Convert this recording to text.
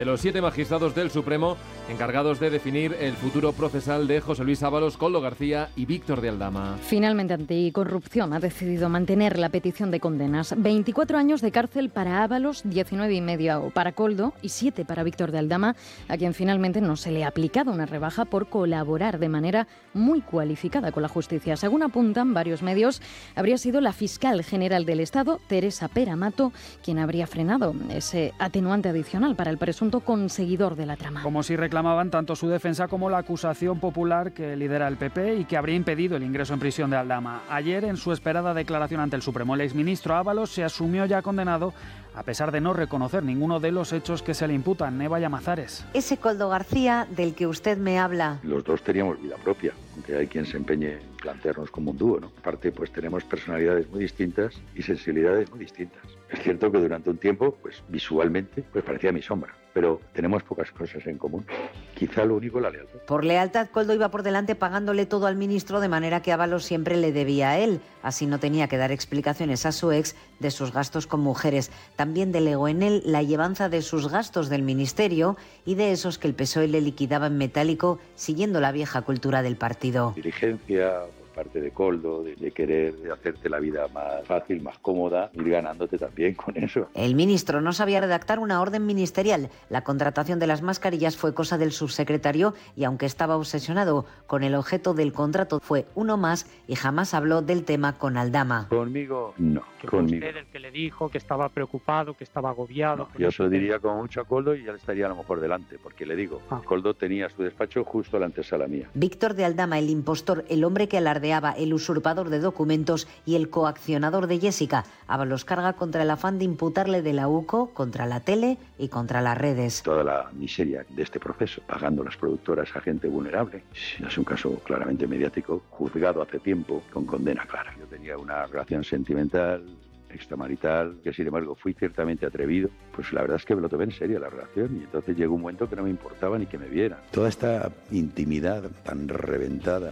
De los 7 magistrados del Supremo encargados de definir el futuro procesal de José Luis Ábalos, Koldo García y Víctor de Aldama. Finalmente, Anticorrupción ha decidido mantener la petición de condenas. 24 años de cárcel para Ábalos, 19,5 para Koldo y 7 para Víctor de Aldama, a quien finalmente no se le ha aplicado una rebaja por colaborar de manera muy cualificada con la justicia. Según apuntan varios medios, habría sido la fiscal general del Estado, Teresa Peramato, quien habría frenado ese atenuante adicional para el presunto conseguidor de la trama. Como si reclamaban tanto su defensa como la acusación popular que lidera el PP y que habría impedido el ingreso en prisión de Aldama. Ayer, en su esperada declaración ante el Supremo, el exministro Ábalos se asumió ya condenado a pesar de no reconocer ninguno de los hechos que se le imputan. Eva Llamazares. Ese Koldo García del que usted me habla. Los dos teníamos vida propia, aunque hay quien se empeñe en plantearnos como un dúo, ¿no? Aparte, pues tenemos personalidades muy distintas y sensibilidades muy distintas. Es cierto que durante un tiempo, pues visualmente, pues parecía mi sombra, pero tenemos pocas cosas en común. Quizá lo único, la lealtad. Por lealtad, Koldo iba por delante pagándole todo al ministro, de manera que Ábalos siempre le debía a él. Así no tenía que dar explicaciones a su ex de sus gastos con mujeres. También delegó en él la llevanza de sus gastos del ministerio y de esos que el PSOE le liquidaba en metálico, siguiendo la vieja cultura del partido. Diligencia por parte de Koldo, de querer hacerte la vida más fácil, más cómoda, ir ganándote también con eso. El ministro no sabía redactar una orden ministerial. La contratación de las mascarillas fue cosa del subsecretario y aunque estaba obsesionado con el objeto del contrato, fue uno más y jamás habló del tema con Aldama. Conmigo, no. Que fue Conmigo. usted el que le dijo que estaba preocupado, que estaba agobiado. No, yo se lo diría como mucho a Koldo y ya le estaría a lo mejor delante, porque le digo, Koldo tenía su despacho justo a la antesala mía. Víctor de Aldama, el impostor, el hombre que alardeaba, el usurpador de documentos y el coaccionador de Jessica. Ábalos carga contra el afán de imputarle de la UCO, contra la tele y contra las redes. Toda la miseria de este proceso, pagando las productoras a gente vulnerable. Es un caso claramente mediático, juzgado hace tiempo, con condena clara. Yo tenía una relación sentimental, extramarital, que sin embargo fui ciertamente atrevido. Pues la verdad es que me lo tomé en serio la relación y entonces llegó un momento que no me importaba ni que me vieran. Toda esta intimidad tan reventada